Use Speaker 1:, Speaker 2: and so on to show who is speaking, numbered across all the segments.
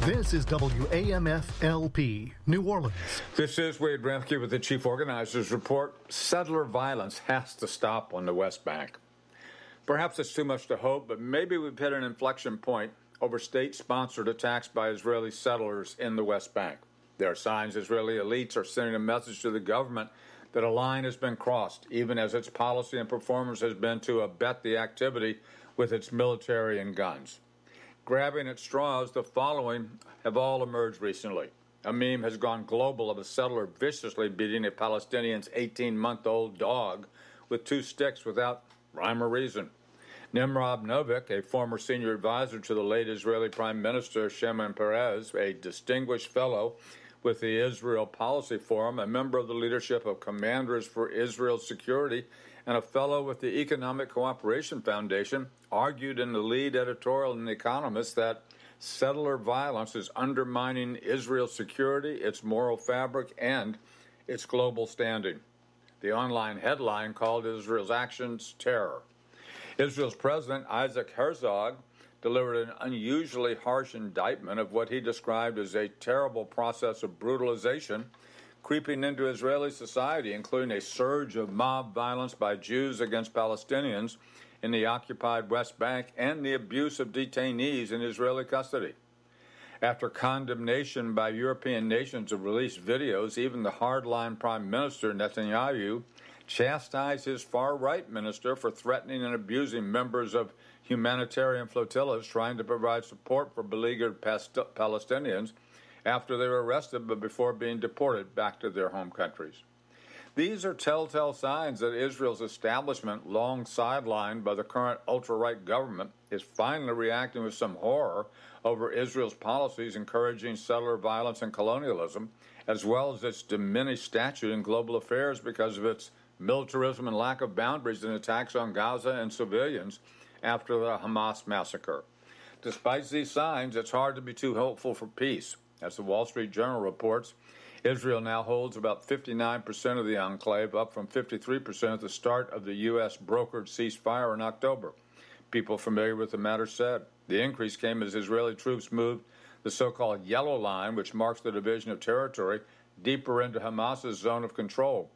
Speaker 1: This is WAMF-LP, New Orleans.
Speaker 2: This is Wade Remke with the Chief Organizer's Report. Settler violence has to stop on the West Bank. Perhaps it's too much to hope, but maybe we've hit an inflection point over state-sponsored attacks by Israeli settlers in the West Bank. There are signs Israeli elites are sending a message to the government that a line has been crossed, even as its policy and performance has been to abet the activity with its military and guns. Grabbing at straws, the following have all emerged recently. A meme has gone global of a settler viciously beating a Palestinian's 18-month-old dog with 2 sticks without rhyme or reason. Nimrod Novik, a former senior advisor to the late Israeli Prime Minister Shimon Peres, a distinguished fellow with the Israel Policy Forum, a member of the leadership of Commanders for Israel's Security, and a fellow with the Economic Cooperation Foundation, argued in the lead editorial in The Economist that settler violence is undermining Israel's security, its moral fabric, and its global standing. The online headline called Israel's actions terror. Israel's President Isaac Herzog delivered an unusually harsh indictment of what he described as a terrible process of brutalization creeping into Israeli society, including a surge of mob violence by Jews against Palestinians in the occupied West Bank and the abuse of detainees in Israeli custody. After condemnation by European nations of released videos, even the hardline Prime Minister Netanyahu chastised his far-right minister for threatening and abusing members of humanitarian flotillas trying to provide support for beleaguered Palestinians after they were arrested but before being deported back to their home countries. These are telltale signs that Israel's establishment, long sidelined by the current ultra-right government, is finally reacting with some horror over Israel's policies encouraging settler violence and colonialism, as well as its diminished stature in global affairs because of its militarism and lack of boundaries in attacks on Gaza and civilians after the Hamas massacre. Despite these signs, it's hard to be too hopeful for peace. As the Wall Street Journal reports, Israel now holds about 59% of the enclave, up from 53% at the start of the U.S. brokered ceasefire in October. People familiar with the matter said the increase came as Israeli troops moved the so-called Yellow Line, which marks the division of territory, deeper into Hamas's zone of control.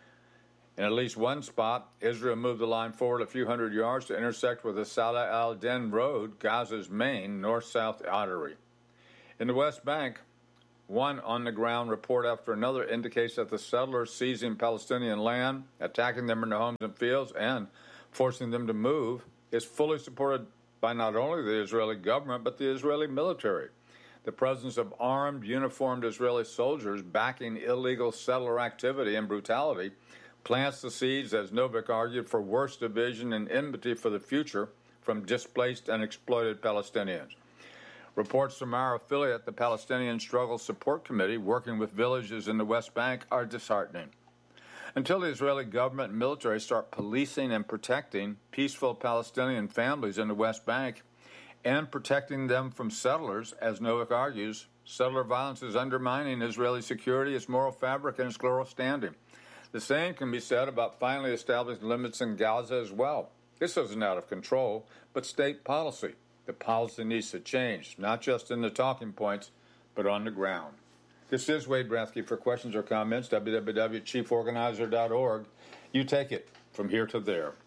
Speaker 2: In at least one spot, Israel moved the line forward a few hundred yards to intersect with the Salah al-Din Road, Gaza's main north-south artery. In the West Bank, one on-the-ground report after another indicates that the settlers seizing Palestinian land, attacking them in their homes and fields, and forcing them to move is fully supported by not only the Israeli government, but the Israeli military. The presence of armed, uniformed Israeli soldiers backing illegal settler activity and brutality plants the seeds, as Novik argued, for worse division and enmity for the future from displaced and exploited Palestinians. Reports from our affiliate, the Palestinian Struggle Support Committee, working with villages in the West Bank, are disheartening. Until the Israeli government and military start policing and protecting peaceful Palestinian families in the West Bank and protecting them from settlers, as Novik argues, settler violence is undermining Israeli security, its moral fabric, and its global standing. The same can be said about finally establishing limits in Gaza as well. This isn't out of control, but state policy. The policy needs to change, not just in the talking points, but on the ground. This is Wade Remke. For questions or comments, www.chieforganizer.org. You take it from here to there.